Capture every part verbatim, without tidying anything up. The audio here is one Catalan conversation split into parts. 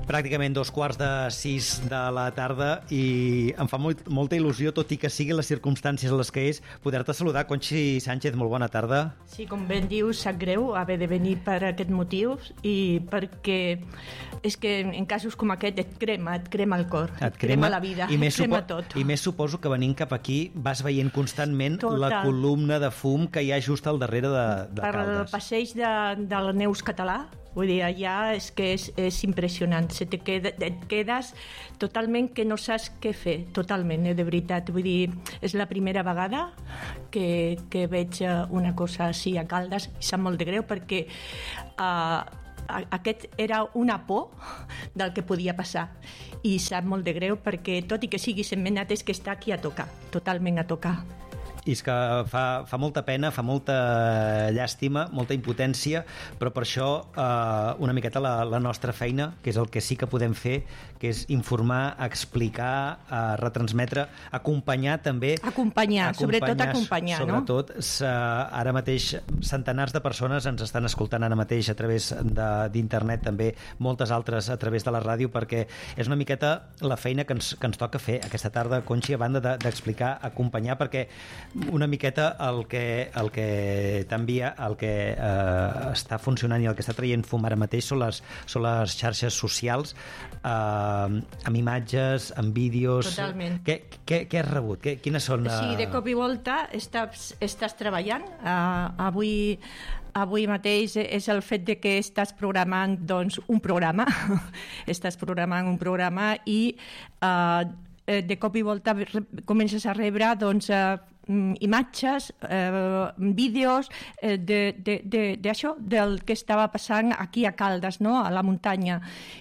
pràcticament dos quarts de sis de la tarda i em fa molt, molta il·lusió, tot i que siguin les circumstàncies les que és, poder-te saludar. Conxi Sánchez, molt bona tarda. Sí, com ben dius, sap greu haver de venir per aquest motiu i perquè és que en casos com aquest et crema, et crema el cor, et, et crema, crema la vida, i et crema supo- tot. I més suposo que venint cap aquí vas veient constantment Total. la columna de fum que hi ha just al darrere de, de per Caldes. Per el passeig de, del Neus català, vull dir, allà és que és, és impressionant, se te queda, et quedes totalment que no saps què fer, totalment, eh, de veritat, vull dir, és la primera vegada que, que veig una cosa així a Caldes i sap molt de greu perquè uh, aquest era una por del que podia passar i sap molt de greu perquè tot i que sigui Sentmenat és que està aquí a tocar, totalment a tocar. I és que fa, fa molta pena, fa molta llàstima, molta impotència, però per això eh, una miqueta la, la nostra feina, que és el que sí que podem fer, que és informar, explicar, eh, retransmetre, acompanyar també. Acompanyar, acompanyar sobretot acompanyar, sobretot, no? Sobretot, ara mateix centenars de persones ens estan escoltant ara mateix a través de, d'internet, també moltes altres a través de la ràdio, perquè és una miqueta la feina que ens, que ens toca fer aquesta tarda, Conxi, a banda de, d'explicar, acompanyar, perquè una miqueta el que, el que t'envia, el que eh, està funcionant i el que està traient fum ara mateix són les, són les xarxes socials, eh, amb imatges, amb vídeos. Totalment. Què, què, què has rebut? Què, quines són? Eh... Sí, de cop i volta estàs, estàs treballant. Uh, avui, avui mateix és el fet de que estàs programant doncs, un programa. estàs programant un programa i uh, de cop i volta comences a rebre doncs, uh, imatges, eh, vídeos eh, de, de, de, d'això, del que estava passant aquí a Caldes, no? A la muntanya.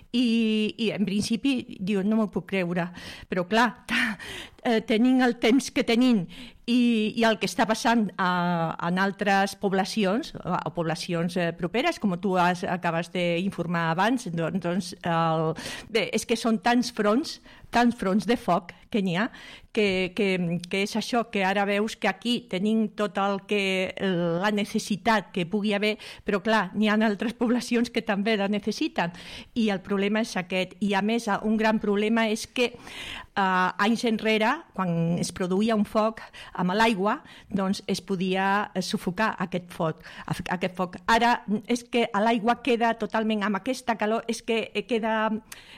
I, i en principi dius, no m'ho puc creure. Però clar, eh, tenint el temps que tenim i, i el que està passant a, en altres poblacions, o poblacions eh, properes, com tu has, acabes d'informar abans, doncs, doncs el, bé, és que són tants fronts, tants fronts de foc que n'hi ha, que, que, que és això, que ara veus que aquí tenim tot el que la necessitat que pugui haver, però clar, n'hi ha altres poblacions que també la necessiten, i el problema és aquest. I a més, un gran problema és que eh, anys enrere, quan es produïa un foc amb l'aigua, doncs es podia sufocar aquest foc, aquest foc. Ara és que l'aigua queda totalment amb aquesta calor, és que queda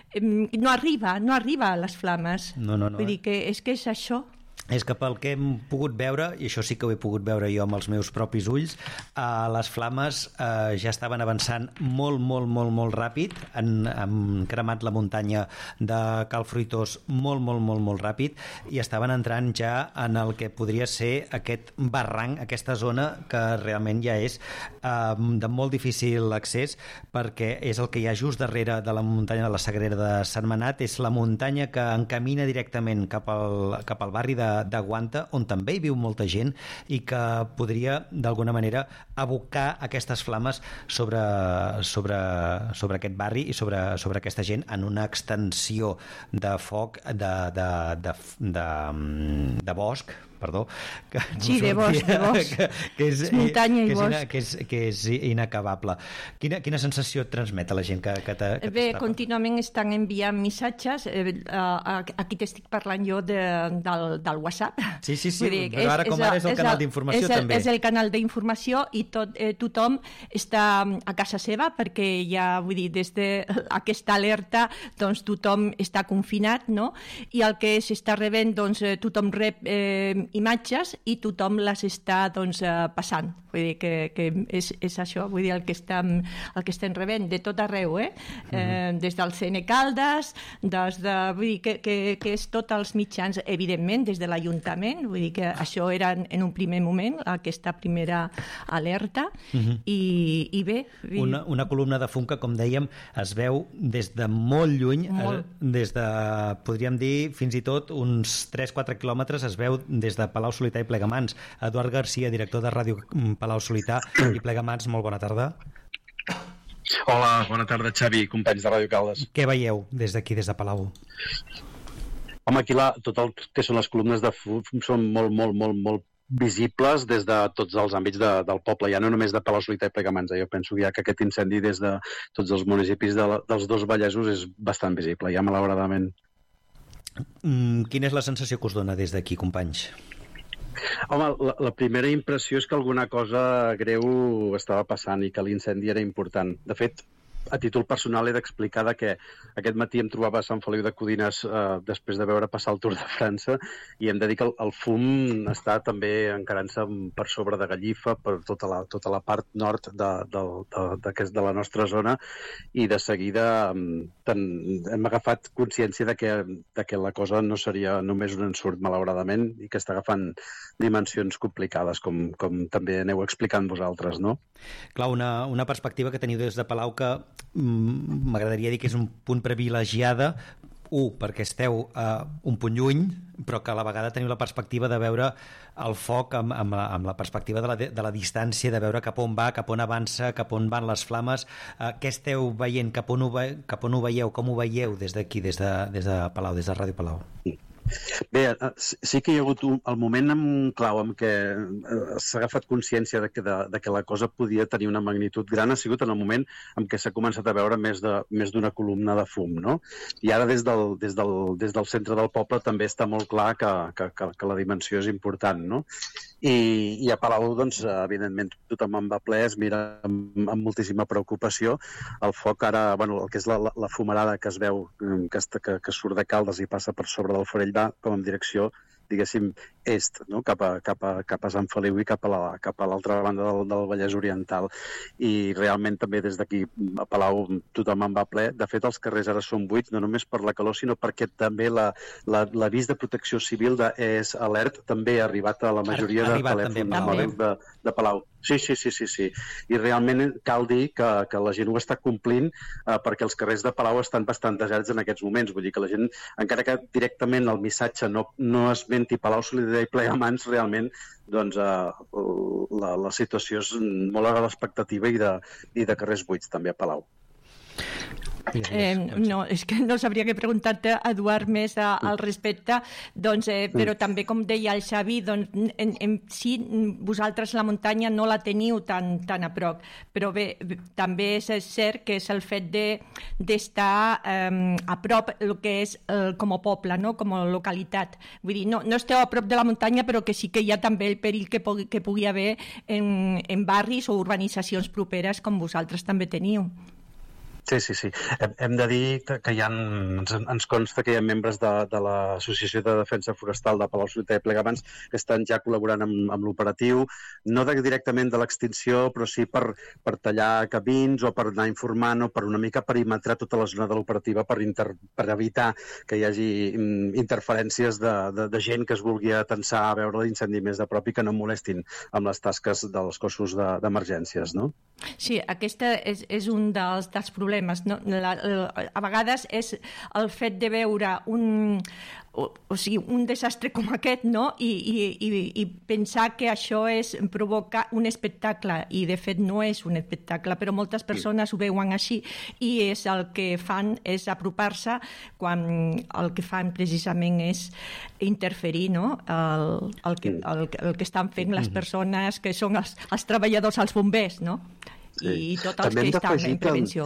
no arriba, no arriba a les flames. No, no, no. Vull dir que és que és això. És que pel que hem pogut veure, i això sí que ho he pogut veure jo amb els meus propis ulls, eh, les flames eh, ja estaven avançant molt, molt, molt, molt ràpid, han, han cremat la muntanya de Cal Fruitós molt, molt, molt, molt ràpid, i estaven entrant ja en el que podria ser aquest barranc, aquesta zona que realment ja és eh, de molt difícil accés, perquè és el que hi ha just darrere de la muntanya de la Sagrera de Sentmenat, és la muntanya que encamina directament cap al, cap al barri de de Guanta, on també hi viu molta gent i que podria d'alguna manera abocar aquestes flames sobre, sobre, sobre aquest barri i sobre, sobre aquesta gent en una extensió de foc de, de, de, de, de bosc, perdó, que sí, de bosc, de bosc. Que, que és, és muntanya i que és, bosc. que és, que és inacabable. Quina, quina sensació et transmet a la gent que, que, te, que Bé, contínuament estan enviant missatges. Eh, aquí t'estic parlant jo de, del, del WhatsApp. Sí, sí, sí, dir, però ara com ara és el canal el, d'informació és el, també. És el canal d'informació i tot, eh, tothom està a casa seva perquè ja, vull dir, des d'aquesta alerta doncs tothom està confinat, no? I el que s'està rebent, doncs tothom rep eh, imatges i tothom les està doncs, passant. Vull dir que, que és, és això, vull dir el que estem, el que estem rebent de tot arreu, eh? Mm-hmm. eh des del C N Caldes, des de, vull dir que, que, que és tots els mitjans, evidentment, des de l'Ajuntament, vull dir que això era en un primer moment, aquesta primera alerta, mm-hmm. i, i bé... Una, una columna de fum que, com dèiem, es veu des de molt lluny, molt. Eh, des de, podríem dir, fins i tot uns tres quatre quilòmetres, es veu des de Palau Solità i Plegamans. Eduard Garcia, director de Ràdio Palau Solità i Plegamans, molt bona tarda. Hola, bona tarda, Xavi, companys de Ràdio Caldes. Què veieu des d'aquí, des de Palau? Home, aquí la, tot el que són les columnes de fum són molt, molt, molt, molt visibles des de tots els àmbits de, del poble, ja no només de Palau-solità i Plegamans. Jo penso ja que aquest incendi des de tots els municipis de la, dels dos Vallesos és bastant visible, ja malauradament. Mm, quina és la sensació que us dona des d'aquí, companys? Home, la, la primera impressió és que alguna cosa greu estava passant i que l'incendi era important. De fet, a títol personal he d'explicar que aquest matí em trobava a Sant Feliu de Codines eh, després de veure passar el Tour de França i hem de dir que el, el fum està també encarant-se per sobre de Gallifa, per tota la, tota la part nord de, de, de, de, de la nostra zona, i de seguida ten, hem agafat consciència de que, de que la cosa no seria només un ensurt, malauradament, i que està agafant dimensions complicades, com, com també aneu explicant vosaltres, no? Clar, una, una perspectiva que teniu des de Palau que m'agradaria dir que és un punt privilegiada, un, perquè esteu uh, un punt lluny, però que a la vegada teniu la perspectiva de veure el foc amb, amb, la, amb la perspectiva de la, de la distància, de veure cap on va, cap on avança, cap on van les flames. Uh, què esteu veient? Cap on ho, ve, cap on ho veieu? Com ho veieu des d'aquí, des de, des de Palau, des de Ràdio Palau? Bé, sí que hi ha hagut un, el moment en clau en què s'ha agafat consciència de que, de, de que la cosa podia tenir una magnitud gran, ha sigut en el moment en què s'ha començat a veure més de, més d'una columna de fum, no? I ara des del, des, del, des del centre del poble també està molt clar que, que, que, que la dimensió és important, no? I, i a Palau, doncs, evidentment, tothom en va ple, es mira amb, amb moltíssima preocupació. El foc ara, bueno, el que és la, la, la fumarada que es veu, que, que, que surt de Caldes i passa per sobre del Forell, va com en direcció, diguéssim, est, no? cap, a, cap, a, cap a Sant Feliu i cap a, la, cap a l'altra banda del, del Vallès Oriental. I realment també des d'aquí a Palau tothom en va ple. De fet, els carrers ara són buits, no només per la calor, sinó perquè també l'avís de protecció civil de E S Alert també ha arribat a la majoria de telèfons mòbils de, de Palau. Sí, sí, sí, sí, sí. I realment cal dir que, que la gent ho està complint eh, perquè els carrers de Palau estan bastant deserts en aquests moments. Vull dir que la gent, encara que directament el missatge no, no esmenti Palau-solità i Plegamans, realment doncs, eh, la, la situació és molt a l'expectativa i, de, i de carrers buits també a Palau. Eh, no, és que no sabria què preguntar-te, Eduard, més a, al respecte, doncs, eh, però també, com deia el Xavi, doncs, en, en, sí, vosaltres la muntanya no la teniu tan, tan a prop, però bé, també és cert que és el fet d'estar de, eh, a prop el que és eh, com a poble, no? Com a localitat. Vull dir, no, no esteu a prop de la muntanya, però que sí que hi ha també el perill que pugui, que pugui haver en, en barris o urbanitzacions properes com vosaltres també teniu. Sí, sí, sí. Hem, hem de dir que, que hi ha, ens, ens consta que hi ha membres de, de l'Associació de Defensa Forestal de Palau-solità i Plegamans que estan ja col·laborant amb, amb l'operatiu, no de, directament de l'extinció, però sí per, per tallar camins o per anar informant o per una mica perimetrar tota la zona de l'operativa per, inter, per evitar que hi hagi interferències de, de, de gent que es vulgui atensar a veure l'incendi més de prop i que no molestin amb les tasques dels cossos d'emergències, no? Sí, aquesta és, és un dels, dels problemes. No? La, la, a vegades és el fet de veure un, o, o sigui, un desastre com aquest, no? I, i, i pensar que això és provocar un espectacle, i de fet no és un espectacle, però moltes persones ho veuen així, i és el que fan és apropar-se quan el que fan precisament és interferir, no? el, el, que, el, el que estan fent les persones que són els, els treballadors, els bombers, no? Sí. I tots els que estan en prevenció.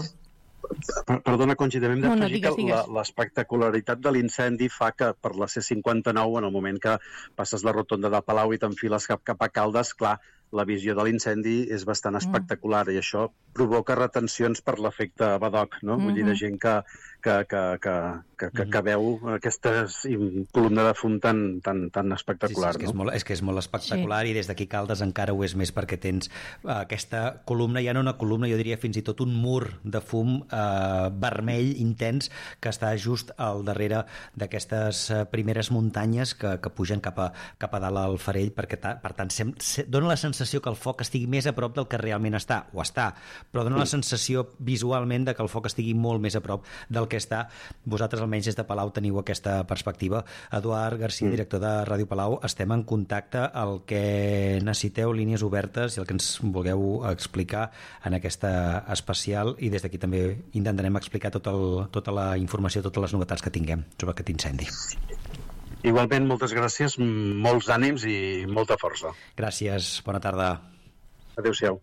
Perdona, Conxi, també hem d'afegir no, no, que l'espectacularitat de l'incendi fa que per la C cinquanta-nou, en el moment que passes la rotonda de Palau i t'enfiles cap, cap a Caldes, clar, la visió de l'incendi és bastant espectacular mm. i això provoca retencions per l'efecte badoc, no? Mm-hmm. Vull dir, de gent que, que, que, que, que, que, que veu aquesta columna de fum tan, tan, tan espectacular. Sí, sí, és, que no? és, molt, és que és molt espectacular sí. I des d'aquí Caldes encara ho és més perquè tens uh, aquesta columna, ja no una columna, jo diria fins i tot un mur de fum uh, vermell intens que està just al darrere d'aquestes uh, primeres muntanyes que, que pugen cap a, cap a dalt al Farell, perquè ta, per tant sem, se, dona la sensació que el foc estigui més a prop del que realment està, o està, però dona la sensació visualment de que el foc estigui molt més a prop del que està. Vosaltres almenys des de Palau teniu aquesta perspectiva. Eduard Garcia, director de Ràdio Palau, estem en contacte. El que necessiteu, línies obertes i el que ens vulgueu explicar en aquesta especial, i des d'aquí també intentarem explicar tot el, tota la informació, totes les novetats que tinguem sobre aquest incendi. Igualment, moltes gràcies, molts ànims i molta força. Gràcies, bona tarda. Adéu-siau.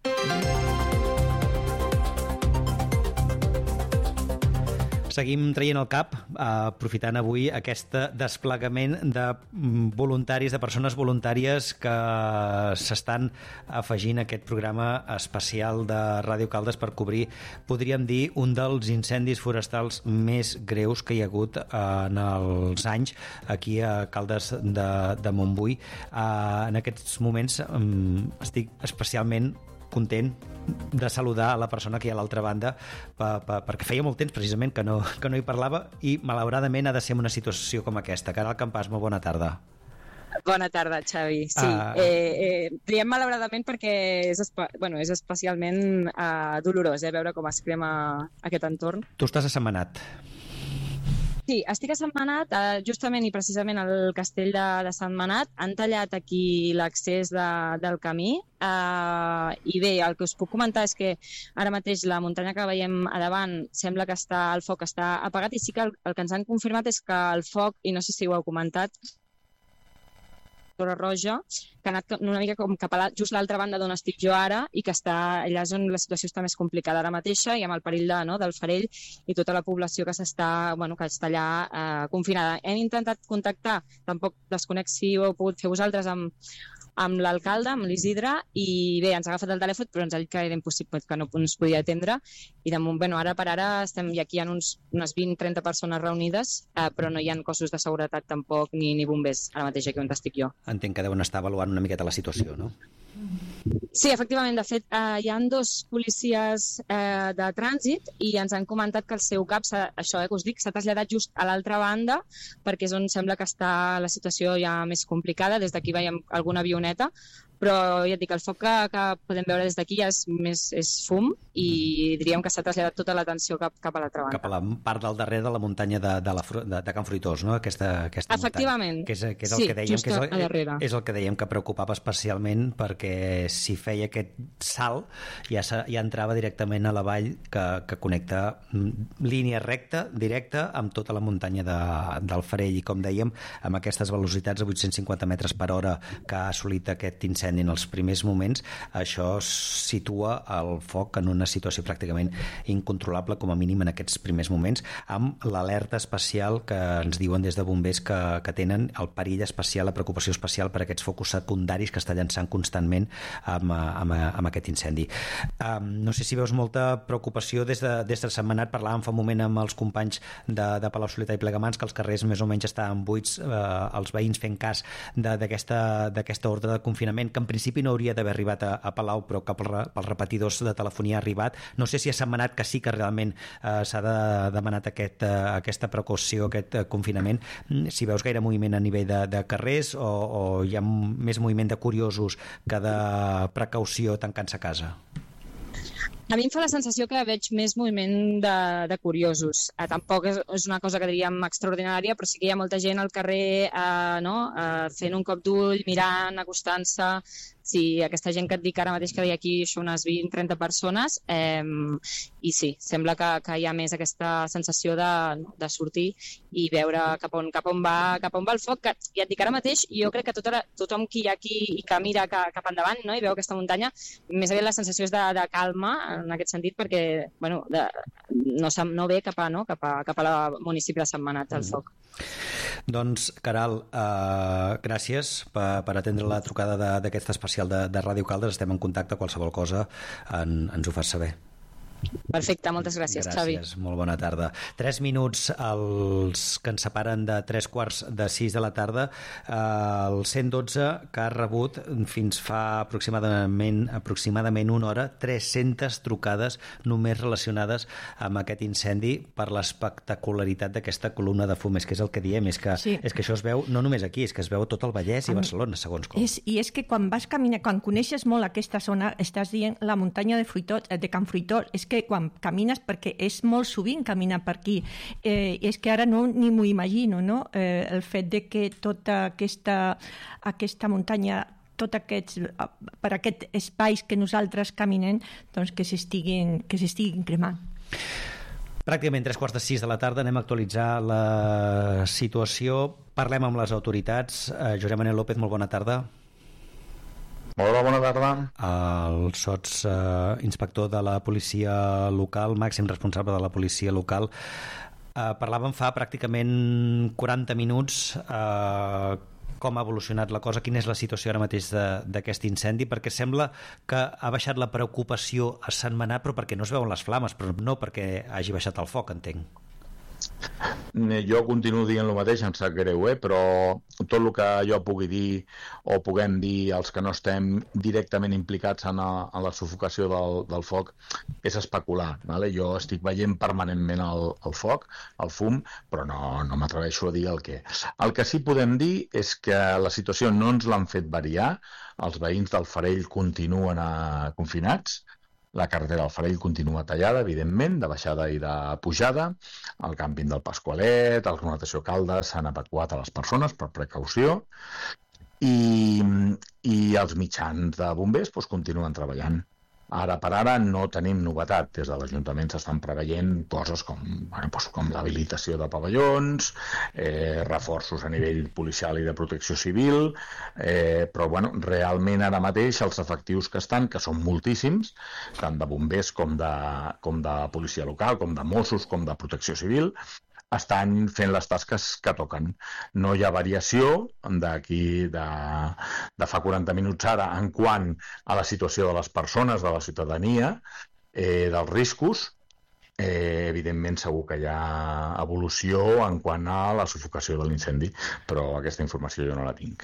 Seguim traient el cap, aprofitant avui aquest desplegament de voluntaris, de persones voluntàries que s'estan afegint a aquest programa especial de Ràdio Caldes per cobrir, podríem dir, un dels incendis forestals més greus que hi ha hagut en els anys aquí a Caldes de, de Montbui. En aquests moments estic especialment content de saludar a la persona que hi ha a l'altra banda pa, pa, perquè feia molt temps precisament que no, que no hi parlava i malauradament ha de ser en una situació com aquesta. Caral Campàs, molt bona tarda. Bona tarda, Xavi. Sí, uh... eh, eh, diem malauradament perquè és, espe bueno, és especialment uh, dolorós eh, veure com es crema aquest entorn. Tu estàs a Sentmenat. Sí, estic a Sentmenat, eh, justament i precisament al castell de, de Sentmenat. Han tallat aquí l'accés de, del camí eh, i bé, el que us puc comentar és que ara mateix la muntanya que veiem a davant sembla que està, el foc està apagat i sí que el, el que ens han confirmat és que el foc, i no sé si ho heu comentat, Torre Roja, que ha anat una mica com cap a la, just l'altra banda d'on estic jo ara i que està allà és on la situació està més complicada ara mateixa i amb el perill de, no, del Farell i tota la població que s'està, bueno, que està allà eh, confinada. Hem intentat contactar, tampoc desconec si ho heu pogut fer vosaltres amb, amb l'alcalde, amb l'Isidre, i bé, ens ha agafat el telèfon, però ens ha dit que era impossible, que no ens podia atendre, i de moment, bueno, ara per ara estem, i aquí hi ha uns, unes vint a trenta persones reunides, eh, però no hi ha cossos de seguretat tampoc, ni, ni bombers, ara mateix aquí on estic jo. Entenc que deuen estar avaluant una miqueta la situació, no? Sí, efectivament. De fet, eh, hi ha dos policies eh, de trànsit i ens han comentat que el seu cap, això eh, que us dic, s'ha traslladat just a l'altra banda perquè és on sembla que està la situació ja més complicada. Des d'aquí veiem alguna avioneta, però ja et dic, el foc que, que podem veure des d'aquí ja és, més, és fum i diríem que s'ha traslladat tota l'atenció cap, cap a l'altra banda. Cap a la part del darrere de la muntanya de, de, la, de, de Can Fruitós, no? Aquesta, aquesta Efectivament. Muntanya, que és, que és el sí, que dèiem, just que és a el, darrere. És el que dèiem que preocupava especialment perquè si feia aquest salt ja, ja entrava directament a la vall que, que connecta línia recta, directa, amb tota la muntanya de, del Farell i com dèiem, amb aquestes velocitats de vuit-cents cinquanta metres per hora que ha assolit aquest incendi en els primers moments, això situa el foc en una situació pràcticament incontrolable, com a mínim en aquests primers moments, amb l'alerta especial que ens diuen des de bombers que, que tenen el perill especial, la preocupació especial per aquests focus secundaris que està llançant constantment amb, amb, amb aquest incendi. Um, no sé si veus molta preocupació des de, des de Sentmenat. Parlàvem fa un moment amb els companys de, de Palau-solità i Plegamans que els carrers més o menys estaven buits, eh, els veïns fent cas d'aquesta ordre de confinament que en principi no hauria d'haver arribat a, a Palau, però que pels repetidors de telefonia ha arribat. No sé si a Sentmenat que sí que realment eh, s'ha de demanat aquest, eh, aquesta precaució, aquest eh, confinament. Si veus gaire moviment a nivell de, de carrers o, o hi ha més moviment de curiosos que de precaució tancant-se a casa? A mi em fa la sensació que veig més moviment de, de curiosos. Eh, tampoc és, és una cosa que diríem extraordinària, però sí que hi ha molta gent al carrer eh, no? eh, fent un cop d'ull, mirant, acostant-se. Sí, aquesta gent que et dic ara mateix que hi ha aquí són unes vint a trenta persones eh, i sí, sembla que, que hi ha més aquesta sensació de, de sortir i veure cap on, cap on, va, cap on va el foc, que ja et dic ara mateix, jo crec que tota, tothom que hi ha aquí i que mira cap, cap endavant, no? I veu aquesta muntanya, més aviat la sensació és de, de calma en aquest sentit perquè bueno, de, no, no ve cap a, no? cap a, cap a la municipi de Sentmenat el foc. Doncs, Caral, eh, gràcies per, per atendre la trucada d'aquesta especial de, de Ràdio Caldes. Estem en contacte, qualsevol cosa en, ens ho fas saber. Perfecte, moltes gràcies, gràcies, Xavi. Gràcies, molt bona tarda. Tres minuts els que ens separen de tres quarts de sis de la tarda. El cent dotze que ha rebut fins fa aproximadament, aproximadament una hora tres-centes trucades només relacionades amb aquest incendi per l'espectacularitat d'aquesta columna de fum. És que és el que diem, és que, sí. és que això es veu no només aquí, és que es veu tot el Vallès i Barcelona, segons com. És, I és que quan vas caminar, quan coneixes molt aquesta zona, estàs dient la muntanya de, Fruitós, de Can Fruitós, és que quan camines, perquè és molt sovint caminar per aquí, eh, és que ara no ni m'ho imagino, no? Eh, el fet de que tota aquesta, aquesta muntanya, tot aquests, per aquests espais que nosaltres caminem, doncs que s'estiguin que s'estiguin cremant. Pràcticament tres quarts de sis de la tarda anem a actualitzar la situació. Parlem amb les autoritats. Uh, Josep Manel López, molt bona tarda. Hola, bona tarda. El sots uh, inspector de la policia local, màxim responsable de la policia local. Uh, parlàvem fa pràcticament quaranta minuts uh, com ha evolucionat la cosa, quina és la situació ara mateix d'aquest incendi, perquè sembla que ha baixat la preocupació a Sentmenat, però perquè no es veuen les flames, però no perquè hagi baixat el foc, entenc. Jo continuo dient el mateix, em sap greu, eh? Però tot el que jo pugui dir o puguem dir els que no estem directament implicats en, a, en la sufocació del, del foc és especular. Vale? Jo estic veient permanentment el, el foc, el fum, però no, no m'atreveixo a dir el què. El que sí podem dir és que la situació no ens l'han fet variar, els veïns del Farell continuen a, confinats, la carretera del Farell continua tallada, evidentment, de baixada i de pujada. El càmping del Pasqualet, el Connotació Caldes s'han evacuat a les persones per precaució i, i els mitjans de bombers doncs, continuen treballant. Ara per ara no tenim novetat. Des de l'Ajuntament s'estan preveient coses com, bueno, doncs, com l'habilitació de pavellons, eh, reforços a nivell policial i de protecció civil, eh, però bueno, realment ara mateix els efectius que estan, que són moltíssims, tant de bombers com de, com de policia local, com de Mossos, com de protecció civil, estan fent les tasques que toquen. No hi ha variació d'aquí de, de fa quaranta minuts ara en quant a la situació de les persones, de la ciutadania, eh, dels riscos. Eh, evidentment segur que hi ha evolució en quant a la sufocació de l'incendi, però aquesta informació jo no la tinc.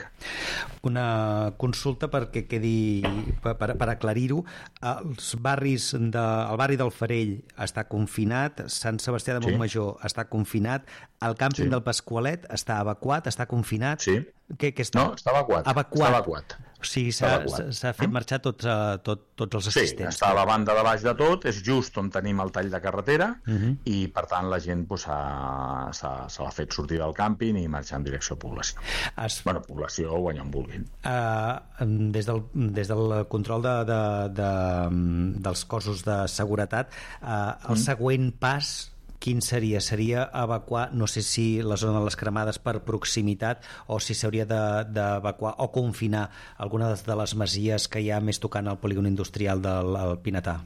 Una consulta perquè quedi, per, per aclarir-ho, els barris de, el barri del Farell està confinat, Sant Sebastià de Montmajor sí. està confinat, el càmping sí. del Pasqualet està evacuat, està confinat? Sí. Què, què està? No, està evacuat. Evacuat. Està evacuat. O sigui, s'ha fet marxar tots, uh, tot, tots els assistents. Sí, està a la banda de baix de tot, és just on tenim el tall de carretera uh-huh. i, per tant, la gent pues, se l'ha fet sortir del càmping i marxar en direcció a població. Es... Bueno, població o on vulguin. Uh, des, del, des del control de, de, de, dels cossos de seguretat, uh, el mm. següent pas quin seria? Seria evacuar, no sé si la zona de les cremades per proximitat o si s'hauria d'evacuar o confinar alguna de les masies que hi ha més tocant al polígon industrial del Pinatà.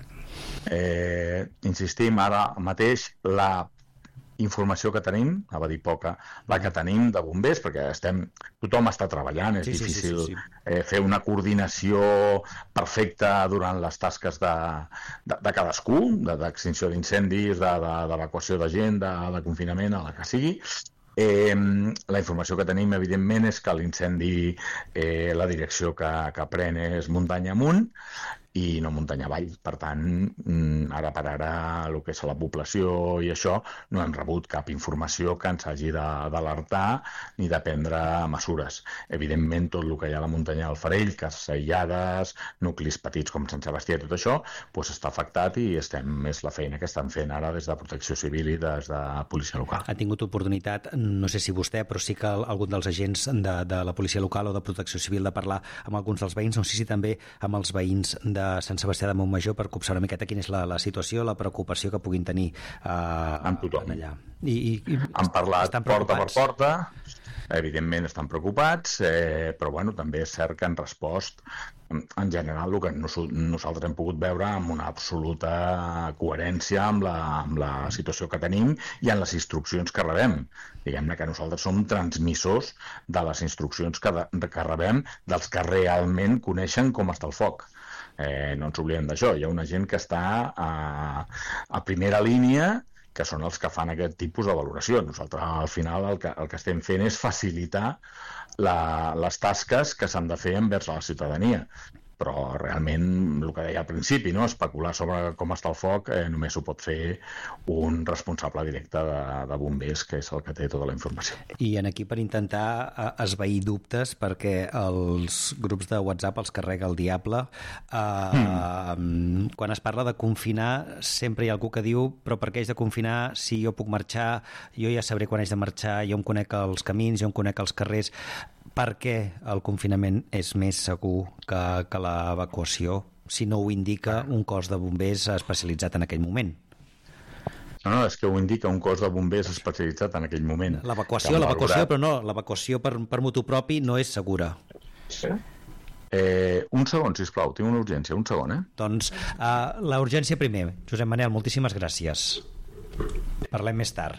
Eh, insistim, ara mateix la informació que tenim, anava a dir poca, la que tenim de bombers, perquè estem, tothom està treballant, és sí, difícil sí, sí, sí. Eh, fer una coordinació perfecta durant les tasques de, de, de cadascú, d'extinció d'incendis, d'evacuació de, de, de gent, de, de confinament, a la que sigui. Eh, la informació que tenim, evidentment, és que l'incendi, eh, la direcció que, que pren és muntanya amunt, i no muntanya avall. Per tant, ara per ara, el que és la població i això, no hem rebut cap informació que ens hagi d'alertar ni de prendre mesures. Evidentment, tot el que hi ha a la muntanya del Farell, cases aïllades, nuclis petits com Sant Sebastià, tot això, doncs està afectat i estem, és la feina que estan fent ara des de Protecció Civil i des de Policia Local. Ha tingut oportunitat, no sé si vostè, però sí que algun dels agents de, de la Policia Local o de Protecció Civil de parlar amb alguns dels veïns, no sé si també amb els veïns de Sant Sebastià de Montmajor per copsar una miqueta quina és la, la situació, la preocupació que puguin tenir eh, amb tothom. Allà. I, i, i Han parlat porta per porta, evidentment estan preocupats, eh, però bueno, també és cert que han respost en general el que nosaltres hem pogut veure amb una absoluta coherència amb la, amb la situació que tenim i en les instruccions que rebem. Diguem-ne que nosaltres som transmissors de les instruccions que, de, que rebem dels que realment coneixen com està el foc. Eh, no ens oblidem d'això, hi ha una gent que està a, a primera línia, que són els que fan aquest tipus de valoració. Nosaltres al final el que, el que estem fent és facilitar la, les tasques que s'han de fer envers la ciutadania. Però realment, el que deia al principi, no? Especular sobre com està el foc, eh, només ho pot fer un responsable directe de, de bombers, que és el que té tota la informació. I en aquí per intentar eh, esvair dubtes, perquè els grups de WhatsApp els carrega el diable, eh, mm. quan es parla de confinar sempre hi ha algú que diu però per què haig de confinar si jo puc marxar, jo ja sabré quan haig de marxar, jo em conec els camins, jo em conec els carrers. Per què el confinament és més segur que, que l'evacuació, si no ho indica un cos de bombers especialitzat en aquell moment? No, no, és que ho indica un cos de bombers especialitzat en aquell moment. L'evacuació, l'evacuació, però no, l'evacuació per, per motu propi no és segura. Sí. Eh, un segon, sisplau, tinc una urgència, un segon, eh? Doncs uh, la urgència primer. Josep Manel, moltíssimes gràcies. Parlem més tard.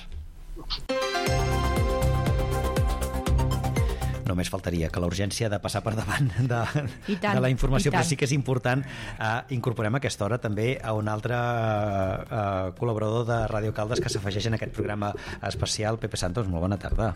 Només faltaria que la urgència de passar per davant de, tant, de la informació, però sí que és important uh, incorporem a aquesta hora també a un altre uh, col·laborador de Ràdio Caldes que s'afegeix en aquest programa especial. Pepe Santos, molt bona tarda.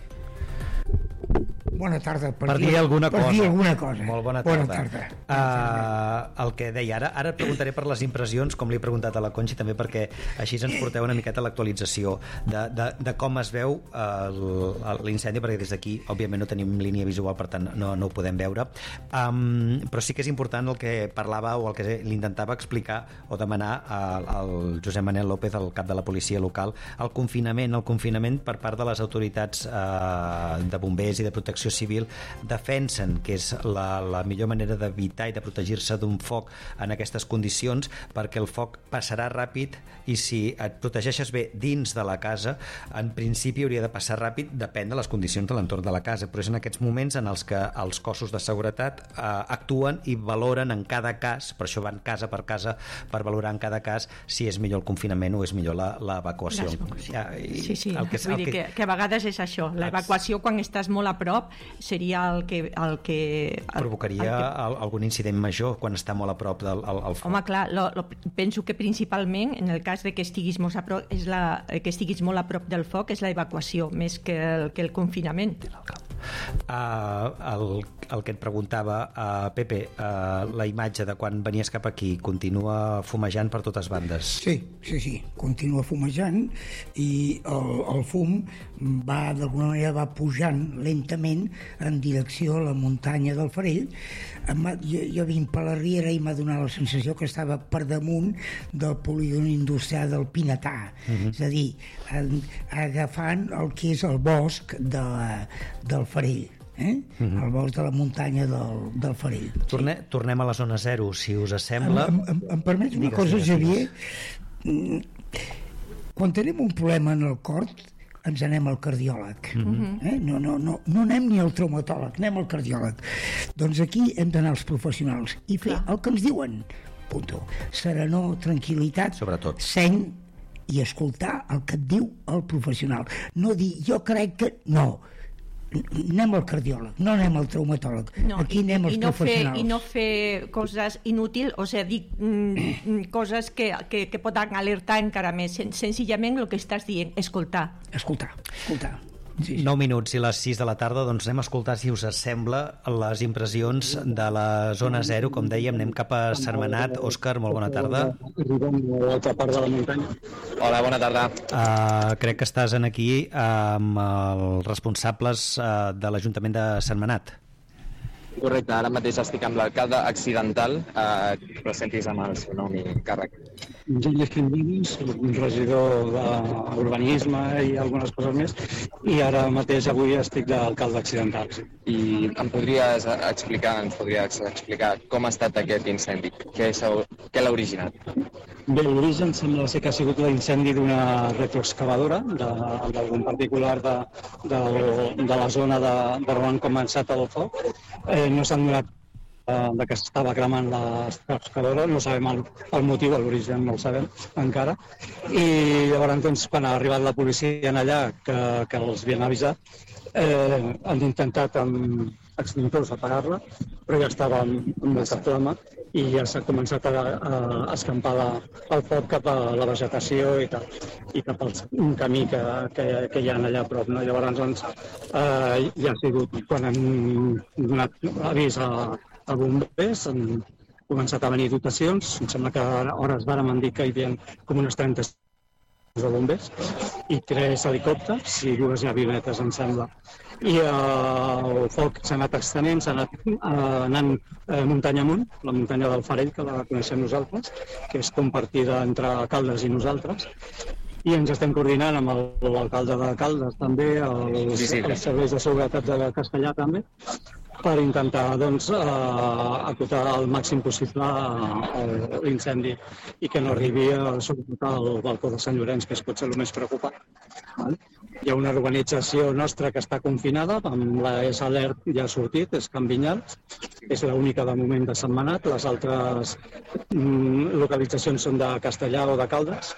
Bona tarda. Per, per, dir, dir, alguna per cosa. dir alguna cosa. Molt bona tarda. Bona tarda. Uh, el que deia, ara, ara et preguntaré per les impressions, com li he preguntat a la Conxi, també perquè així ens porteu una miqueta l'actualització de, de, de com es veu uh, l'incendi, perquè des d'aquí, òbviament, no tenim línia visual, per tant, no, no ho podem veure. Um, però sí que és important el que parlava o el que l'intentava explicar o demanar al, al Josep Manel López, el cap de la policia local, el confinament, el confinament per part de les autoritats uh, de bombers i de protecció civil defensen que és la, la millor manera d'evitar i de protegir-se d'un foc en aquestes condicions, perquè el foc passarà ràpid i si et protegeixes bé dins de la casa, en principi hauria de passar ràpid, depèn de les condicions de l'entorn de la casa, però és en aquests moments en els que els cossos de seguretat eh, actuen i valoren en cada cas, per això van casa per casa per valorar en cada cas si és millor el confinament o és millor l'evacuació. Ja, sí, sí, el que, vull el dir que, que a vegades és això, l'evacuació quan estàs molt a prop seria el que... El que el, provocaria el que... algun incident major quan està molt a prop del el, el foc. Home, clar, lo, lo, penso que principalment en el cas de que estiguis molt a prop, és la, que estiguis molt a prop del foc és l'evacuació, més que el, que el confinament. Uh, el, el que et preguntava, uh, Pepe, uh, la imatge de quan venies cap aquí continua fumejant per totes bandes? Sí, sí, sí, continua fumejant i el, el fum va, d'alguna manera, va pujant lentament en direcció a la muntanya del Farell. Jo, jo vinc per la Riera i m'ha donat la sensació que estava per damunt del polígon industrial del Pinatà, uh-huh. És a dir, agafant el que és el bosc de, del Farell. Eh? Uh-huh. El bosc de la muntanya del, del Farell. Torne, sí. Tornem a la zona zero, si us sembla. Em, em, em permets una cosa, Xavier? Quan tenim un problema en el cor, ens anem al cardiòleg. Uh-huh. eh? no, no, no, no anem ni al traumatòleg, anem al cardiòleg. Doncs aquí hem d'anar als professionals i fer Clar. el que ens diuen. Punto. Serenor, tranquil·litat, sobretot seny i escoltar el que et diu el professional. No dir, jo crec que... No. Anem al cardiòleg, no anem al traumatòleg. No, aquí anem als i no professionals. Fer, I no fer coses inútils, o sigui, dir mm, coses que, que, que poden alertar encara més. Sen, senzillament el que estàs dient, escoltar. Escoltar, escoltar. Sí, sí. nou minuts i les sis de la tarda, doncs anem a escoltar, si us sembla, les impressions de la zona zero. Com dèiem, anem cap a Sentmenat. Òscar, molt bona tarda. Arribem a l'altra part de la muntanya. Hola, bona tarda. Uh, crec que estàs en aquí amb els responsables uh, de l'Ajuntament de Sentmenat. Correcte, ara mateix estic amb l'alcalde accidental. Eh, presentis amb el seu nom i càrrec. Gili Escrimbins, regidor d'urbanisme i algunes coses més, i ara mateix avui estic d'alcalde accidental. Sí. I em podries explicar, ens podries explicar com ha estat aquest incendi? Què, què l'ha originat? Bé, l'origen sembla ser que ha sigut l'incendi d'una retroexcavadora, d'algun particular de, de, de la zona de, de on han començat el foc. Eh, no s'han donat eh, de que s'estava cremant l'excavadora, no sabem el, el motiu, l'origen no el sabem encara. I llavors, doncs, quan ha arribat la policia en allà, que, que els havien avisat, eh, han intentat amb extintors apagar-la, però ja estava amb, amb molta flama i ja s'ha començat a, a escampar la, el foc cap a la vegetació i, tal, i cap al camí que, que, que hi ha allà a prop. No? Llavors, doncs, eh, ja ha sigut quan hem donat avís a, a bombers, han començat a venir dotacions, em sembla que a hores d'ara m'han dit que hi havia com unes trenta de bombers i tres helicòpters i dues avionetes, em sembla. I eh, el foc s'ha anat extenent, s'ha anat eh, anant eh, muntanya amunt, la muntanya del Farell, que la coneixem nosaltres, que és compartida entre Caldes i nosaltres, i ens estem coordinant amb l'alcalde de Caldes també, els, sí, sí, els serveis de seguretat de Castellà també, per intentar doncs, eh, acotar al màxim possible eh, l'incendi i que no arribi a, sobretot al balcó de Sant Llorenç, que és potser el més preocupant. Vale? Hi ha una urbanització nostra que està confinada, amb la S Alert ja ha sortit, és Can Vinyals, és l'única de moment de Sentmenat, les altres mm, localitzacions són de Castellà o de Caldes,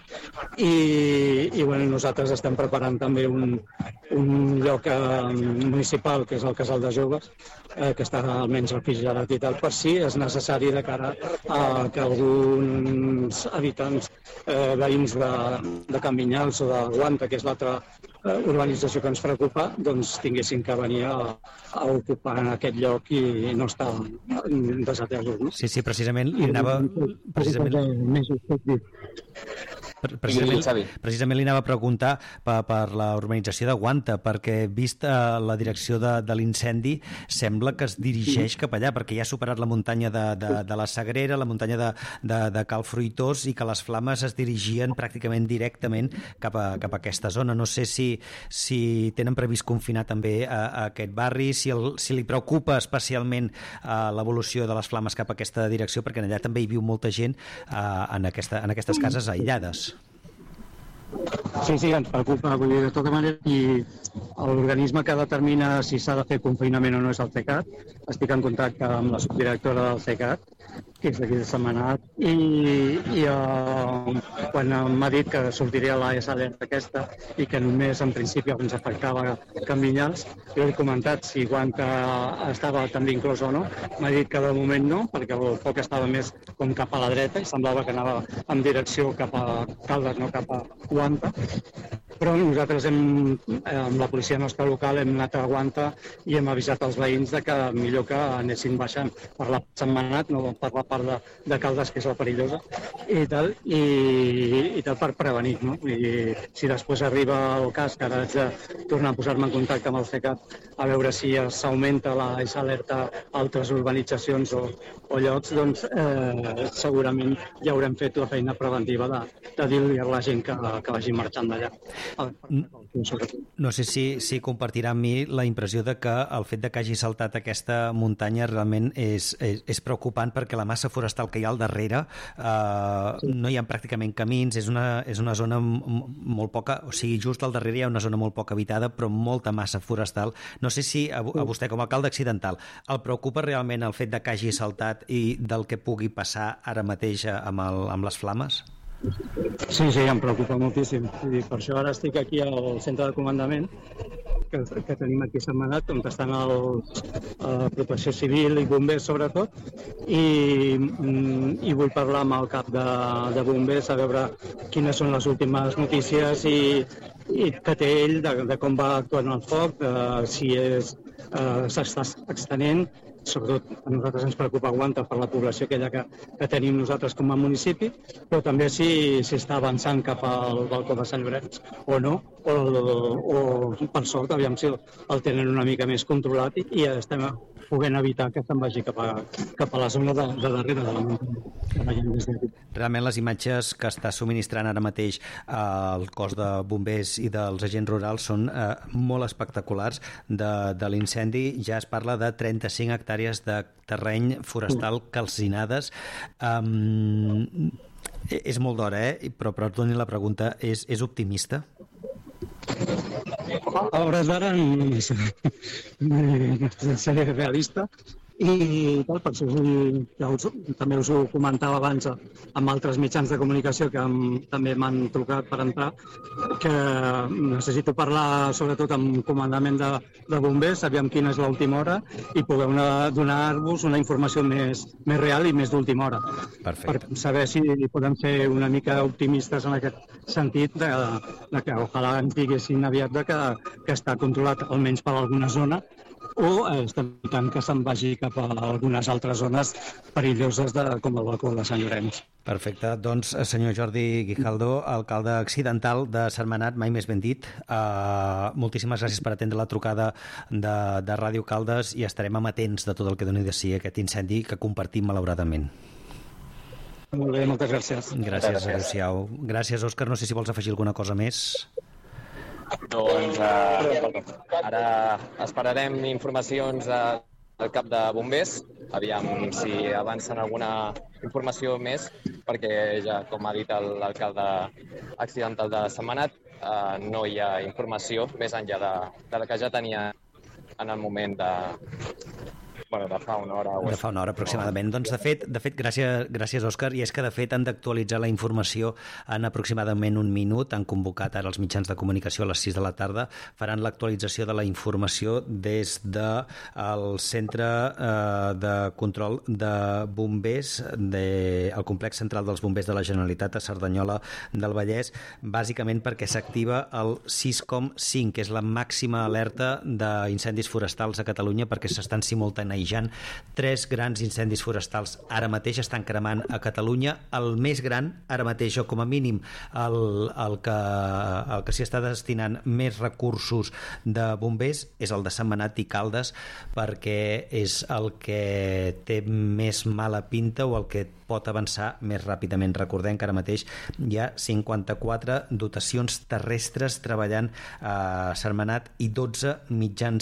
i, i bueno, nosaltres estem preparant també un, un lloc eh, municipal, que és el Casal de Joves, eh, que està almenys refrigerat i tal, per si és necessari de cara a que alguns habitants, eh, veïns de, de Can Vinyals o de Guanta, que és l'altra urbanització que ens preocupa, doncs tinguessin que venir a, a ocupar en aquest lloc i no estar desatesos. No? Sí, sí, precisament li anava... Precisament... Precisament, precisament li anava a preguntar per, per la urbanització de Guanta, perquè vist eh, la direcció de, de l'incendi sembla que es dirigeix cap allà, perquè ja ha superat la muntanya de, de, de la Sagrera, la muntanya de, de, de Cal Fruitós, i que les flames es dirigien pràcticament directament cap a, cap a aquesta zona. No sé si, si tenen previst confinar també a, a aquest barri, si, el, si li preocupa especialment eh, l'evolució de les flames cap a aquesta direcció, perquè allà també hi viu molta gent eh, en, aquesta, en aquestes cases aïllades. Sí, sí, ens preocupa, vull dir, de tota manera, i l'organisme que determina si s'ha de fer confinament o no és el CECAT. Estic en contacte amb la subdirectora del CECAT, que és d'aquí de Sentmenat, i, i uh, quan m'ha dit que sortiria la S Alert aquesta i que només en principi ens afectava Can Vinyals, jo he comentat si Guanta estava també inclòs o no. M'ha dit que de moment no, perquè el foc estava més com cap a la dreta i semblava que anava en direcció cap a Caldes, no cap a Guanta. Però nosaltres hem, amb la policia nostra local hem anat a Guanta i hem avisat els veïns de que millor que anessin baixant per la Sentmenat, no per la part de, de Caldes, que és la perillosa, i tal, i, i tal per prevenir, no? I si després arriba el cas, que ara haig de tornar a posar-me en contacte amb el CECAT a veure si s'augmenta la S-alerta a altres urbanitzacions o, o llocs, doncs eh, segurament ja haurem fet la feina preventiva de, de dir-li a la gent que, que vagi marxant d'allà. No sé si, si compartirà amb mi la impressió de que el fet de que hagi saltat aquesta muntanya realment és, és, és preocupant, perquè la massa forestal que hi ha al darrere eh, no hi ha pràcticament camins, és una, és una zona molt poca, o sigui, just al darrere hi ha una zona molt poc habitada, però molta massa forestal. No sé si a, a vostè, com a alcalde accidental, el preocupa realment el fet de que hagi saltat i del que pugui passar ara mateix amb, el, amb les flames? Sí, sí, em preocupa moltíssim. Per això ara estic aquí al centre de comandament que, que tenim aquí a Sentmenat, on estan els eh, Protecció Civil i bombers sobretot, i, i vull parlar amb el cap de, de bombers a veure quines són les últimes notícies i, i que té ell de, de com va actuant el foc, de, si és eh, s'està extenent. Sobretot a nosaltres ens preocupa Guanta per la població aquella que, que tenim nosaltres com a municipi, però també si, si està avançant cap al balcó de Sant Llorenç o no, o, o per sort, aviam si el tenen una mica més controlat i, i estem podent evitar que se'n vagi cap a, cap a la zona de, de darrere de la muntanya. Realment les imatges que està subministrant ara mateix eh, el cos de bombers i dels agents rurals són eh, molt espectaculars de, de l'incendi. Ja es parla de trenta-cinc hectàrees de terreny forestal calcinades. Um, és molt d'hora, eh? Però, però doni la pregunta, és, és optimista? A hores d'ara no seré realista i tal, per això ja us, també us ho comentava abans amb altres mitjans de comunicació que am, també m'han trucat per entrar, que necessito parlar sobretot amb comandament de, de bombers, sabíem quina és l'última hora i poder donar-vos una informació més, més real i més d'última hora. Perfecte. Per saber si podem ser una mica optimistes en aquest sentit de, de que ojalà ens diguessin aviat de que, que està controlat almenys per alguna zona, o eh, estem evitant que se'n vagi cap a algunes altres zones perilloses de, com el balcó de Sant Llorenç. Perfecte. Doncs, senyor Jordi Guijaldo, alcalde accidental de Sentmenat, mai més ben dit, uh, moltíssimes gràcies per atendre la trucada de, de Ràdio Caldes i estarem amatents de tot el que doni de si aquest incendi que compartim malauradament. Molt bé, moltes gràcies. Gràcies, adéu-siau. Gràcies, Òscar. No sé si vols afegir alguna cosa més. Doncs uh, ara esperarem informacions uh, el cap de bombers, aviam si avancen alguna informació més, perquè ja, com ha dit l'alcalde accidental de Sentmenat, eh, no hi ha informació més enllà de, de la que ja tenia en el moment de... Bueno, de fa una hora. O de fa una hora aproximadament. Doncs, de fet, de fet gràcies, gràcies, Òscar, i és que, de fet, han d'actualitzar la informació en aproximadament un minut. Han convocat ara els mitjans de comunicació a les sis de la tarda. Faran l'actualització de la informació des del de Centre eh, de Control de Bombers, de, el Complex Central dels Bombers de la Generalitat a Cerdanyola del Vallès, bàsicament perquè s'activa el sis coma cinc, que és la màxima alerta d'incendis forestals a Catalunya, perquè s'estan simultaneant tres grans incendis forestals ara mateix estan cremant a Catalunya. El més gran, ara mateix, o com a mínim el, el que, el que s'hi està destinant més recursos de bombers, és el de Sentmenat i Caldes, perquè és el que té més mala pinta o el que pot avançar més ràpidament. Recordem que ara mateix hi ha cinquanta-quatre dotacions terrestres treballant a Sentmenat i dotze mitjans